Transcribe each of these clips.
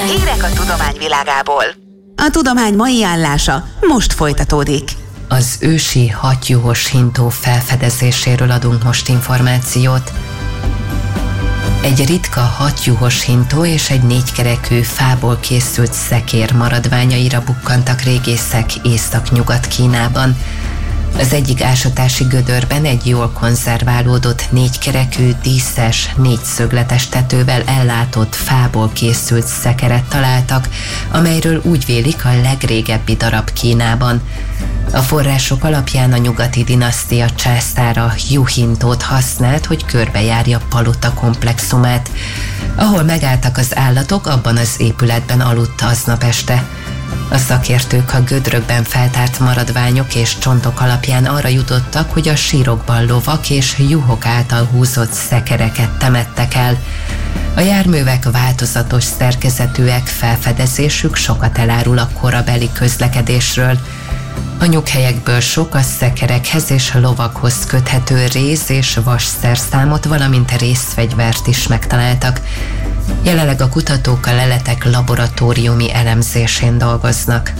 Hírek a tudomány világából. A tudomány mai állása most folytatódik. Az ősi hatjuhos hintó felfedezéséről adunk most információt. Egy ritka hatjuhos hintó és egy négykerekű fából készült szekér maradványaira bukkantak régészek Észak-Nyugat-Kínában. Az egyik ásatási gödörben egy jól konzerválódott négykerekű, díszes, négyszögletes tetővel ellátott fából készült szekeret találtak, amelyről úgy vélik a legrégebbi darab Kínában. A források alapján a nyugati dinasztia császára juhintót használt, hogy körbejárja palota komplexumát. Ahol megálltak az állatok, abban az épületben aludt aznap este. A szakértők a gödrökben feltárt maradványok és csontok alapján arra jutottak, hogy a sírokban lovak és juhok által húzott szekereket temettek el. A járművek változatos szerkezetűek, felfedezésük sokat elárul a korabeli közlekedésről. A nyughelyekből sok a szekerekhez és a lovakhoz köthető réz és vasszerszámot, valamint részfegyvert is megtaláltak. Jelenleg a kutatók a leletek laboratóriumi elemzésén dolgoznak.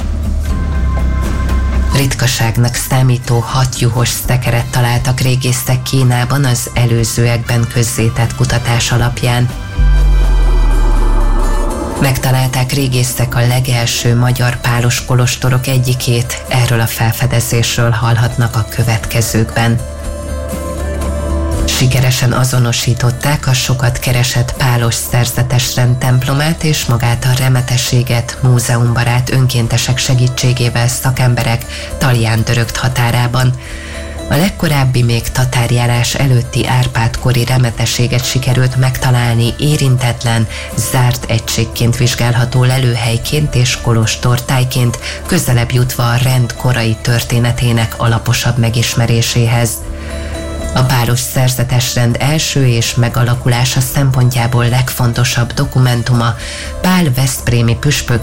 Ritkaságnak számító hatjuhos szekeret találtak régészek Kínában az előzőekben közzétett kutatás alapján. Megtalálták régészek a legelső magyar pálos kolostorok egyikét, erről a felfedezésről hallhatnak a következőkben. Sikeresen azonosították a sokat keresett pálos szerzetesrend templomát és magát a remetességet múzeumbarát önkéntesek segítségével szakemberek Tallián-Dörögt határában. A legkorábbi, még tatárjárás előtti Árpád-kori remetességet sikerült megtalálni érintetlen, zárt egységként vizsgálható lelőhelyként és kolostortájként, közelebb jutva a rend korai történetének alaposabb megismeréséhez. A pálos szerzetesrend első és megalakulása szempontjából legfontosabb dokumentuma Pál veszprémi püspök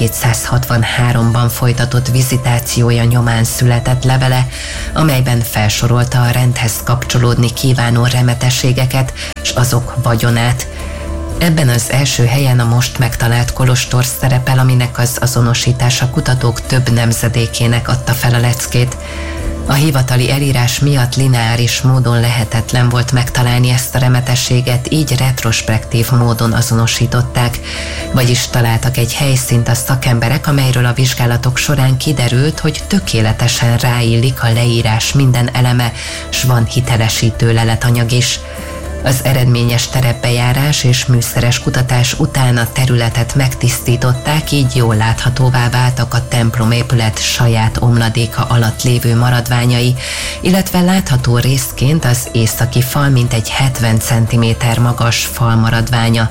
1263-ban folytatott vizitációja nyomán született levele, amelyben felsorolta a rendhez kapcsolódni kívánó remetességeket és azok vagyonát. Ebben az első helyen a most megtalált kolostor szerepel, aminek az azonosítása kutatók több nemzedékének adta fel a leckét. A hivatali elírás miatt lineáris módon lehetetlen volt megtalálni ezt a remetességet, így retrospektív módon azonosították, vagyis találtak egy helyszínt a szakemberek, amelyről a vizsgálatok során kiderült, hogy tökéletesen ráillik a leírás minden eleme, s van hitelesítő leletanyag is. Az eredményes terepbejárás és műszeres kutatás után a területet megtisztították, így jól láthatóvá váltak a templomépület saját omladéka alatt lévő maradványai, illetve látható részként az északi fal mintegy 70 cm magas falmaradványa.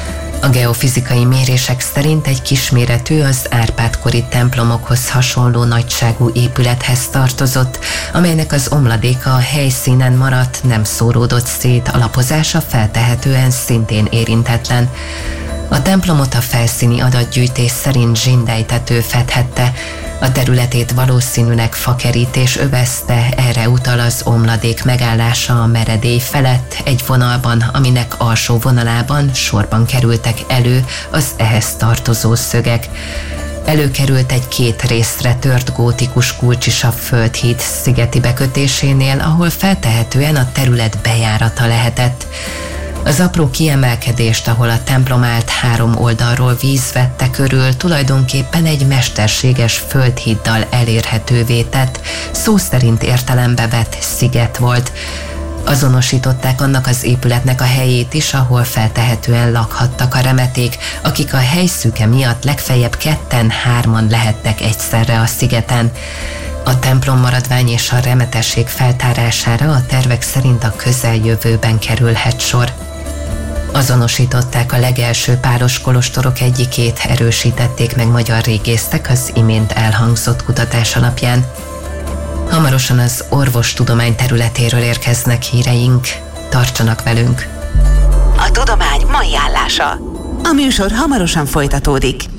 A geofizikai mérések szerint egy kisméretű, az Árpád-kori templomokhoz hasonló nagyságú épülethez tartozott, amelynek az omladéka a helyszínen maradt, nem szóródott szét, alapozása feltehetően szintén érintetlen. A templomot a felszíni adatgyűjtés szerint zsindejtető fedhette, a területét valószínűleg fakerítés övezte, erre utal az omladék megállása a meredély felett, egy vonalban, aminek alsó vonalában sorban kerültek elő az ehhez tartozó szögek. Előkerült egy két részre tört gótikus kulcsisav földhíd szigeti bekötésénél, ahol feltehetően a terület bejárata lehetett. Az apró kiemelkedést, ahol a templom állt, 3 oldalról víz vette körül, tulajdonképpen egy mesterséges földhíddal elérhetővé tett, szó szerint értelembe vett sziget volt. Azonosították annak az épületnek a helyét is, ahol feltehetően lakhattak a remeték, akik a helyszüke miatt legfeljebb 2-3 lehettek egyszerre a szigeten. A templom maradvány és a remetesség feltárására a tervek szerint a közeljövőben kerülhet sor. Azonosították a legelső pálos kolostorok egyikét, erősítették meg magyar régészek az imént elhangzott kutatás alapján. Hamarosan az orvostudomány területéről érkeznek híreink. Tartsanak velünk! A tudomány mai állása. A műsor hamarosan folytatódik.